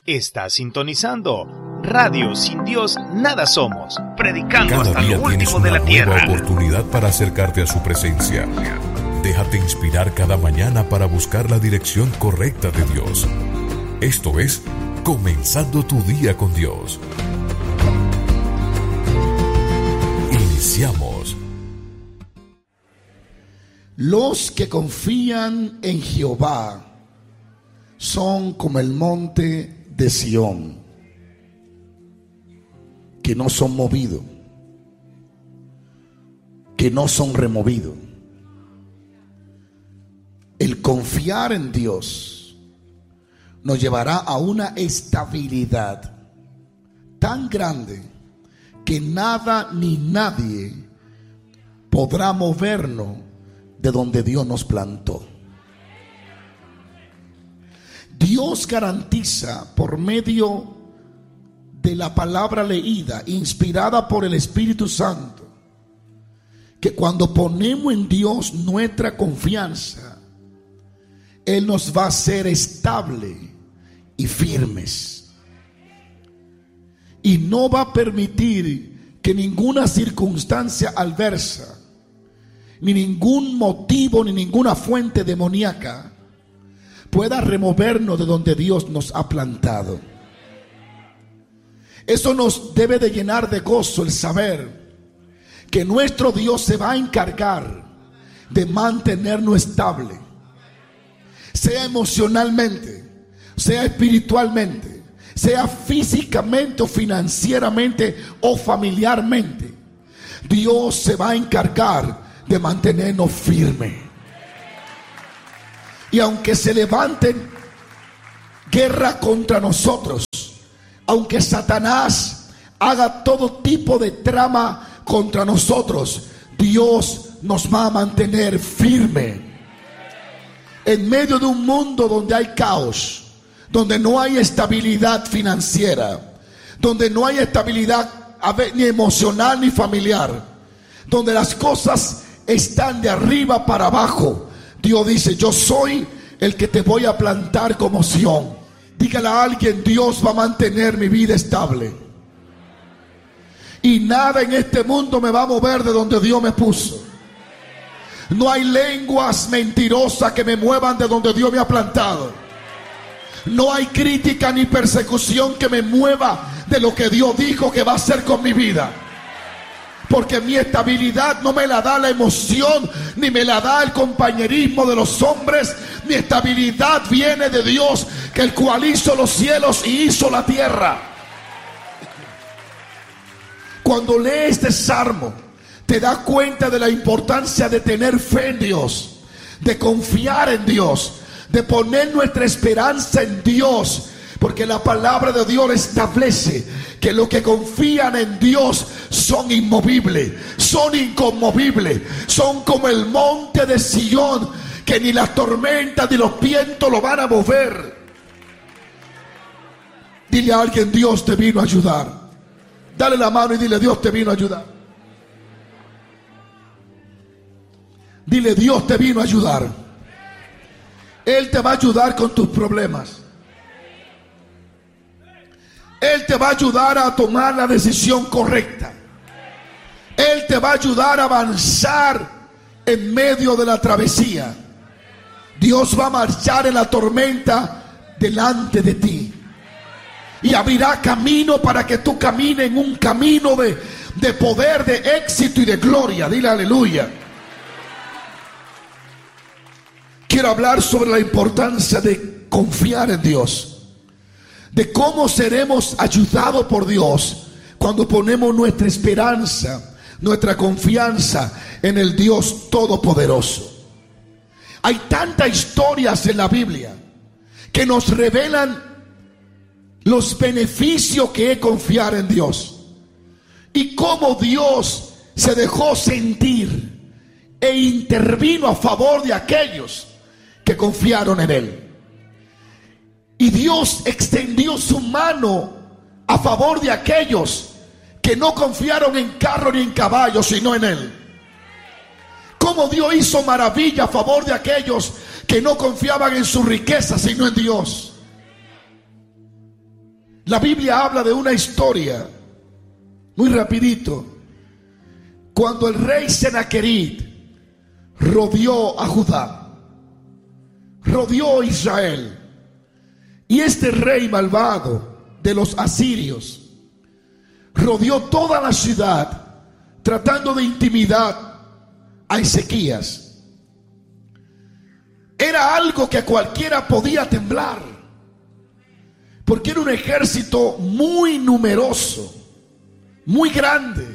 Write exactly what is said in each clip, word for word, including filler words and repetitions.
Está sintonizando Radio Sin Dios Nada Somos, predicando hasta lo último de la tierra. Cada día tienes una nueva oportunidad para acercarte a su presencia. Déjate inspirar cada mañana para buscar la dirección correcta de Dios. Esto es Comenzando tu Día con Dios. Iniciamos. Los que confían en Jehová son como el monte de Sión, que no son movidos, que no son removidos. El confiar en Dios nos llevará a una estabilidad tan grande que nada ni nadie podrá movernos de donde Dios nos plantó. Dios garantiza por medio de la palabra leída, inspirada por el Espíritu Santo, que cuando ponemos en Dios nuestra confianza, Él nos va a hacer estable y firmes, y no va a permitir que ninguna circunstancia adversa, ni ningún motivo, ni ninguna fuente demoníaca pueda removernos de donde Dios nos ha plantado. Eso nos debe de llenar de gozo, el saber que nuestro Dios se va a encargar de mantenernos estable, sea emocionalmente, sea espiritualmente, sea físicamente o financieramente o familiarmente. Dios se va a encargar de mantenernos firmes. Y aunque se levanten guerra contra nosotros, aunque Satanás haga todo tipo de trama contra nosotros, Dios nos va a mantener firme. En medio de un mundo donde hay caos, donde no hay estabilidad financiera, donde no hay estabilidad ni emocional ni familiar, donde las cosas están de arriba para abajo, Dios dice: yo soy el que te voy a plantar como Sión. Dígale a alguien: Dios va a mantener mi vida estable, y nada en este mundo me va a mover de donde Dios me puso. No hay lenguas mentirosas que me muevan de donde Dios me ha plantado. No hay crítica ni persecución que me mueva de lo que Dios dijo que va a hacer con mi vida. Porque mi estabilidad no me la da la emoción, ni me la da el compañerismo de los hombres. Mi estabilidad viene de Dios, que el cual hizo los cielos y hizo la tierra. Cuando lees este salmo, te das cuenta de la importancia de tener fe en Dios, de confiar en Dios, de poner nuestra esperanza en Dios. Porque la palabra de Dios establece que los que confían en Dios son inmovibles, son inconmovibles, son como el monte de Sión, que ni las tormentas ni los vientos lo van a mover. Dile a alguien: Dios te vino a ayudar. Dale la mano y dile: Dios te vino a ayudar. Dile: Dios te vino a ayudar. Él te va a ayudar con tus problemas. Él te va a ayudar a tomar la decisión correcta. Él te va a ayudar a avanzar en medio de la travesía. Dios va a marchar en la tormenta delante de ti, y abrirá camino para que tú camines en un camino de, de poder, de éxito y de gloria. Dile aleluya. Quiero hablar sobre la importancia de confiar en Dios, de cómo seremos ayudados por Dios cuando ponemos nuestra esperanza, nuestra confianza en el Dios Todopoderoso. Hay tantas historias en la Biblia que nos revelan los beneficios que es confiar en Dios, y cómo Dios se dejó sentir e intervino a favor de aquellos que confiaron en Él. Y Dios extendió su mano a favor de aquellos que no confiaron en carro ni en caballo, sino en Él. Cómo Dios hizo maravilla a favor de aquellos que no confiaban en su riqueza, sino en Dios. La Biblia habla de una historia, muy rapidito, cuando el rey Senaquerib rodeó a Judá, rodeó a Israel, y este rey malvado de los asirios rodeó toda la ciudad tratando de intimidar a Ezequías. Era algo que a cualquiera podía temblar, porque era un ejército muy numeroso, muy grande,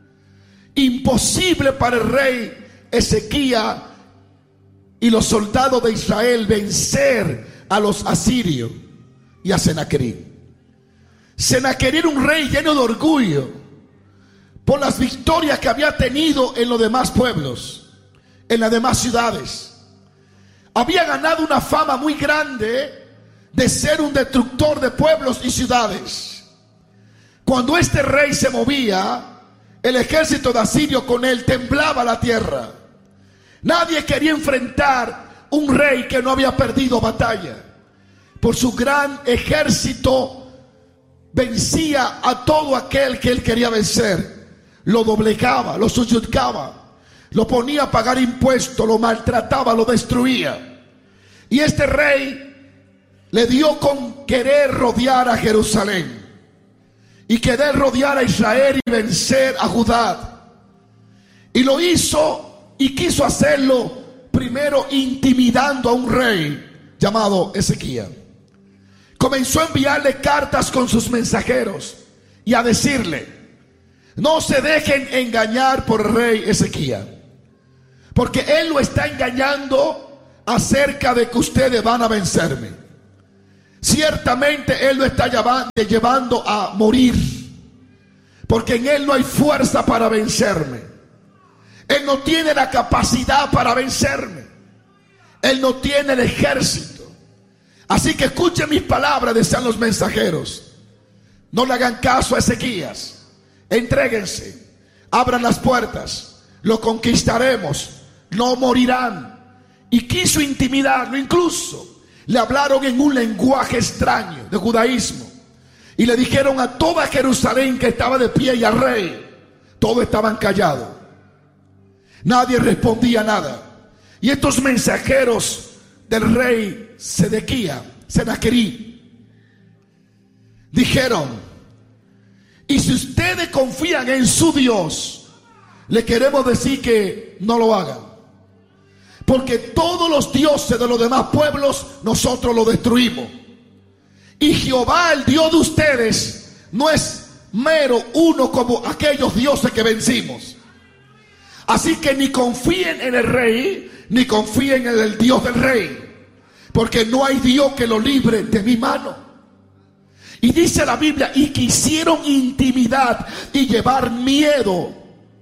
imposible para el rey Ezequías y los soldados de Israel vencer a los asirios y a Senaquerib. Senaquerib era un rey lleno de orgullo por las victorias que había tenido en los demás pueblos, en las demás ciudades. Había ganado una fama muy grande de ser un destructor de pueblos y ciudades. Cuando este rey se movía, el ejército de Asirio con él temblaba la tierra. Nadie quería enfrentar un rey que no había perdido batalla. Por su gran ejército vencía a todo aquel que él quería vencer. Lo doblegaba, lo subyugaba, lo ponía a pagar impuestos, lo maltrataba, lo destruía. Y este rey le dio con querer rodear a Jerusalén y querer rodear a Israel y vencer a Judá. Y lo hizo y quiso hacerlo primero intimidando a un rey llamado Ezequías. Comenzó a enviarle cartas con sus mensajeros y a decirle: no se dejen engañar por el rey Ezequías, porque él lo está engañando acerca de que ustedes van a vencerme. Ciertamente él lo está llevando a morir, porque en él no hay fuerza para vencerme. Él no tiene la capacidad para vencerme. Él no tiene el ejército. Así que escuchen mis palabras, decían los mensajeros. No le hagan caso a Ezequías. Entréguense, abran las puertas, lo conquistaremos, no morirán. Y quiso intimidarlo. Incluso le hablaron en un lenguaje extraño de judaísmo y le dijeron a toda Jerusalén que estaba de pie y al rey. Todos estaban callados, nadie respondía nada. Y estos mensajeros del rey Sedequías, Senaquerib, dijeron: y si ustedes confían en su Dios, le queremos decir que no lo hagan, porque todos los dioses de los demás pueblos nosotros los destruimos, y Jehová, el Dios de ustedes, no es mero uno como aquellos dioses que vencimos. Así que ni confíen en el rey, ni confíen en el Dios del rey, porque no hay Dios que lo libre de mi mano. Y dice la Biblia: y quisieron intimidar y llevar miedo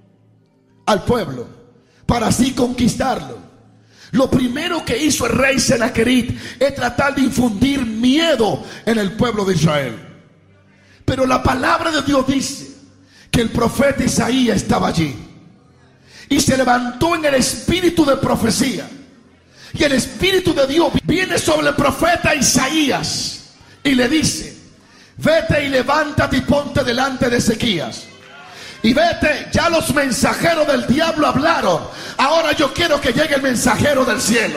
al pueblo para así conquistarlo. Lo primero que hizo el rey Senaquerib es tratar de infundir miedo en el pueblo de Israel. Pero la palabra de Dios dice que el profeta Isaías estaba allí y se levantó en el espíritu de profecía. Y el espíritu de Dios viene sobre el profeta Isaías y le dice: vete y levántate y ponte delante de Ezequías. Y vete, ya los mensajeros del diablo hablaron, ahora yo quiero que llegue el mensajero del cielo.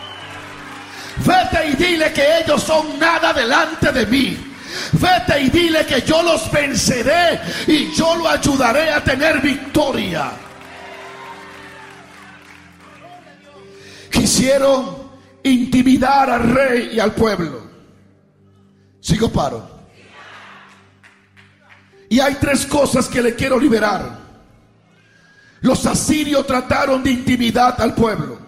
Vete y dile que ellos son nada delante de mí. Vete y dile que yo los venceré y yo lo ayudaré a tener victoria. Quisieron intimidar al rey y al pueblo. Sigo paro. Y hay tres cosas que le quiero liberar. Los asirios trataron de intimidar al pueblo.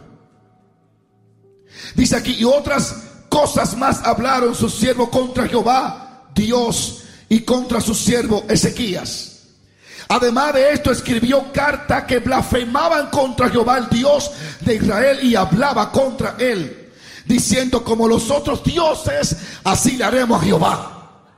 Dice aquí: y otras cosas más hablaron sus siervos contra Jehová Dios y contra su siervo Ezequías. Además de esto, escribió cartas que blasfemaban contra Jehová, el Dios de Israel, y hablaba contra él, diciendo: como los otros dioses, así le haremos a Jehová,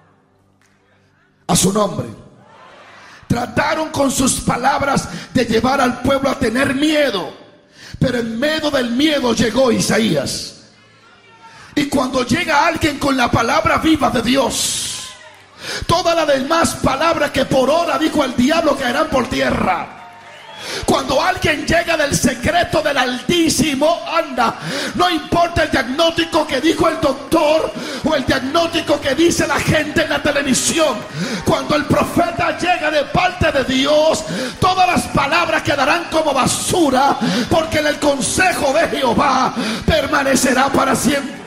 a su nombre. Trataron con sus palabras de llevar al pueblo a tener miedo, pero en medio del miedo llegó Isaías. Y cuando llega alguien con la palabra viva de Dios, Todas las demás palabras que por hora dijo el diablo caerán por tierra. Cuando alguien llega del secreto del Altísimo, anda, no importa el diagnóstico que dijo el doctor o el diagnóstico que dice la gente en la televisión. Cuando el profeta llega de parte de Dios, todas las palabras quedarán como basura, porque el consejo de Jehová permanecerá para siempre.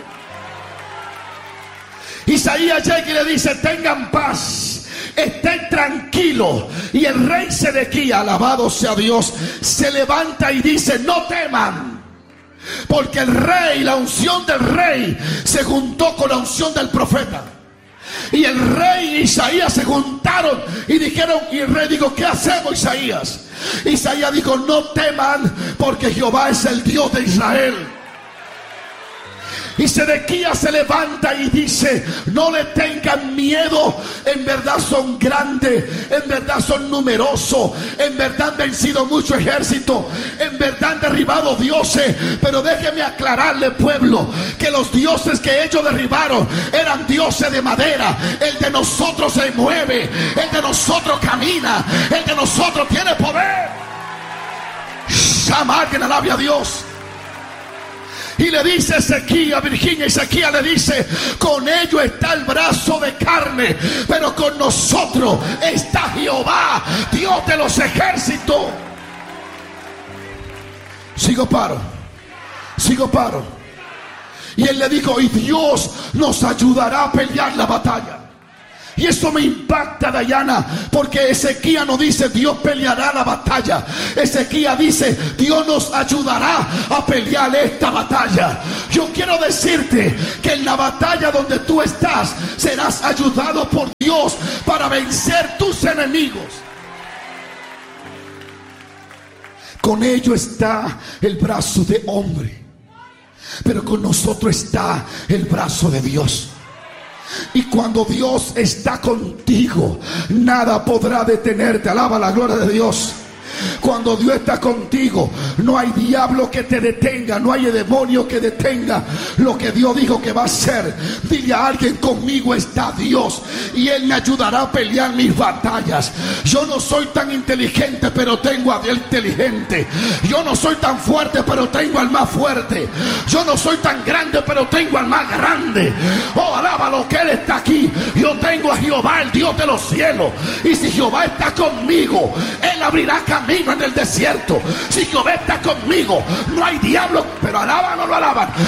Isaías llega y le dice: tengan paz, estén tranquilos. Y el rey Sedequías, alabado sea Dios, se levanta y dice: no teman, porque el rey, la unción del rey se juntó con la unción del profeta. Y el rey y Isaías se juntaron y dijeron, y el rey dijo: ¿qué hacemos, Isaías? Isaías dijo: no teman, porque Jehová es el Dios de Israel. Y Sedequías se levanta y dice: no le tengan miedo, en verdad son grandes, en verdad son numerosos, en verdad han vencido mucho ejército, en verdad han derribado dioses. Pero déjeme aclararle, pueblo, que los dioses que ellos derribaron eran dioses de madera. El de nosotros se mueve, el de nosotros camina, el de nosotros tiene poder. Llama a alguien, alabe a Dios. Y le dice Ezequiel, Virginia, Ezequiel le dice: con ellos está el brazo de carne, pero con nosotros está Jehová, Dios de los ejércitos. Sigo paro, sigo paro. Y él le dijo: y Dios nos ayudará a pelear la batalla. Y eso me impacta, Dayana, porque Ezequiel no dice Dios peleará la batalla. Ezequiel dice Dios nos ayudará a pelear esta batalla. Yo quiero decirte que en la batalla donde tú estás serás ayudado por Dios para vencer tus enemigos. Con ello está el brazo de hombre, pero con nosotros está el brazo de Dios. Y cuando Dios está contigo, nada podrá detenerte. Alaba la gloria de Dios. Cuando Dios está contigo, no hay diablo que te detenga, no hay demonio que detenga lo que Dios dijo que va a hacer. Dile a alguien: conmigo está Dios y Él me ayudará a pelear mis batallas. Yo no soy tan inteligente, pero tengo a Dios inteligente. Yo no soy tan fuerte, pero tengo al más fuerte. Yo no soy tan grande, pero tengo al más grande. Oh, alábalo, que Él está aquí. Yo tengo a Jehová, el Dios de los cielos. Y si Jehová está conmigo, Él abrirá camino en el desierto. Si Jehová está conmigo, no hay diablo. Pero alaban o no alaban.